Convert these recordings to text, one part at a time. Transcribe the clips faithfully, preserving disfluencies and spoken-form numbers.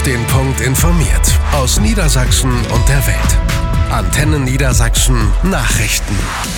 Den Punkt informiert aus Niedersachsen und der Welt. Antenne Niedersachsen Nachrichten.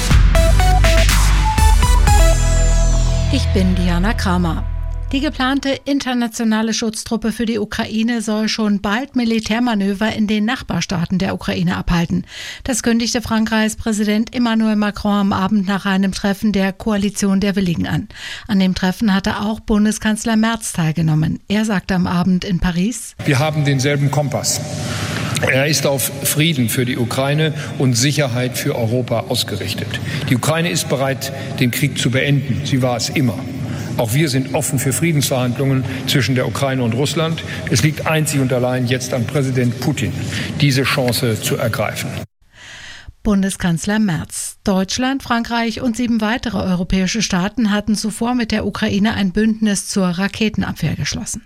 Ich bin Diana Kramer. Die geplante internationale Schutztruppe für die Ukraine soll schon bald Militärmanöver in den Nachbarstaaten der Ukraine abhalten. Das kündigte Frankreichs Präsident Emmanuel Macron am Abend nach einem Treffen der Koalition der Willigen an. An dem Treffen hatte auch Bundeskanzler Merz teilgenommen. Er sagte am Abend in Paris: Wir haben denselben Kompass. Er ist auf Frieden für die Ukraine und Sicherheit für Europa ausgerichtet. Die Ukraine ist bereit, den Krieg zu beenden. Sie war es immer. Auch wir sind offen für Friedensverhandlungen zwischen der Ukraine und Russland. Es liegt einzig und allein jetzt an Präsident Putin, diese Chance zu ergreifen. Bundeskanzler Merz. Deutschland, Frankreich und sieben weitere europäische Staaten hatten zuvor mit der Ukraine ein Bündnis zur Raketenabwehr geschlossen.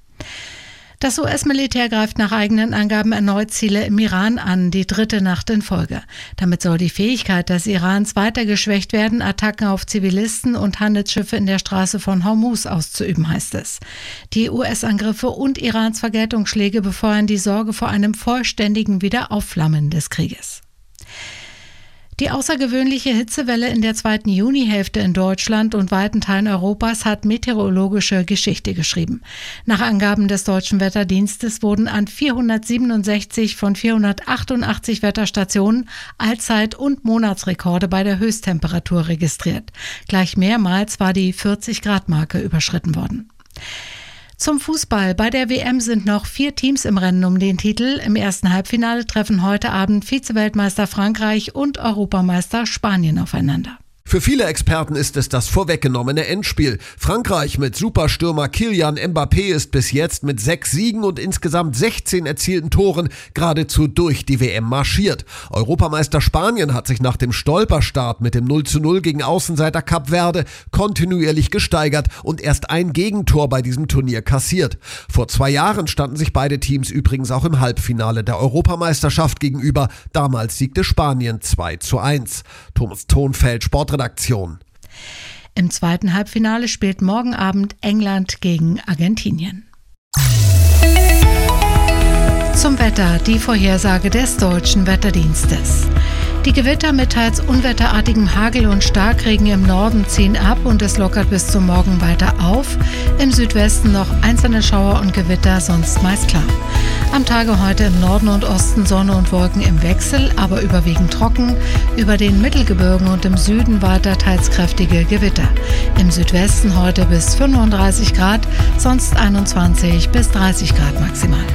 Das U S-Militär greift nach eigenen Angaben erneut Ziele im Iran an, die dritte Nacht in Folge. Damit soll die Fähigkeit des Irans weiter geschwächt werden, Attacken auf Zivilisten und Handelsschiffe in der Straße von Hormuz auszuüben, heißt es. Die U S-Angriffe und Irans Vergeltungsschläge befeuern die Sorge vor einem vollständigen Wiederaufflammen des Krieges. Die außergewöhnliche Hitzewelle in der zweiten Junihälfte in Deutschland und weiten Teilen Europas hat meteorologische Geschichte geschrieben. Nach Angaben des Deutschen Wetterdienstes wurden an vierhundertsiebenundsechzig von vierhundertachtundachtzig Wetterstationen Allzeit- und Monatsrekorde bei der Höchsttemperatur registriert. Gleich mehrmals war die vierzig-Grad-Marke überschritten worden. Zum Fußball. Bei der W M sind noch vier Teams im Rennen um den Titel. Im ersten Halbfinale treffen heute Abend Vize-Weltmeister Frankreich und Europameister Spanien aufeinander. Für viele Experten ist es das vorweggenommene Endspiel. Frankreich mit Superstürmer Kylian Mbappé ist bis jetzt mit sechs Siegen und insgesamt sechzehn erzielten Toren geradezu durch die W M marschiert. Europameister Spanien hat sich nach dem Stolperstart mit dem null zu null gegen Außenseiter Kap Verde kontinuierlich gesteigert und erst ein Gegentor bei diesem Turnier kassiert. Vor zwei Jahren standen sich beide Teams übrigens auch im Halbfinale der Europameisterschaft gegenüber. Damals siegte Spanien zwei zu eins. Thomas Thonfeld, Sportredaktion. Im zweiten Halbfinale spielt morgen Abend England gegen Argentinien. Zum Wetter, die Vorhersage des Deutschen Wetterdienstes. Die Gewitter mit teils unwetterartigem Hagel und Starkregen im Norden ziehen ab und es lockert bis zum Morgen weiter auf. Im Südwesten noch einzelne Schauer und Gewitter, sonst meist klar. Am Tage heute im Norden und Osten Sonne und Wolken im Wechsel, aber überwiegend trocken. Über den Mittelgebirgen und im Süden weiter teils kräftige Gewitter. Im Südwesten heute bis fünfunddreißig Grad, sonst einundzwanzig bis dreißig Grad maximal.